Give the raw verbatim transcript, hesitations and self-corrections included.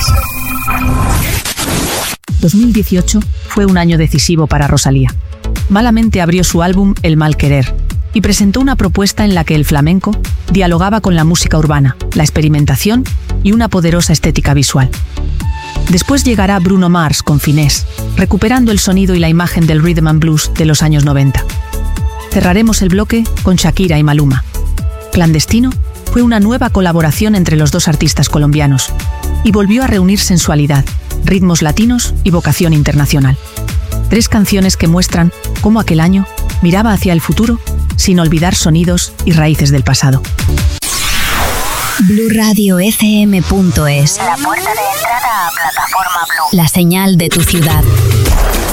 dos mil dieciocho fue un año decisivo para Rosalía. Malamente abrió su álbum El Mal Querer y presentó una propuesta en la que el flamenco dialogaba con la música urbana, la experimentación y una poderosa estética visual. Después llegará Bruno Mars con Finesse, recuperando el sonido y la imagen del rhythm and blues de los años noventa. Cerraremos el bloque con Shakira y Maluma. Clandestino fue una nueva colaboración entre los dos artistas colombianos y volvió a reunir sensualidad, ritmos latinos y vocación internacional. Tres canciones que muestran cómo aquel año miraba hacia el futuro sin olvidar sonidos y raíces del pasado. Blue Radio F M punto es. La puerta de entrada a plataforma Blue. La señal de tu ciudad.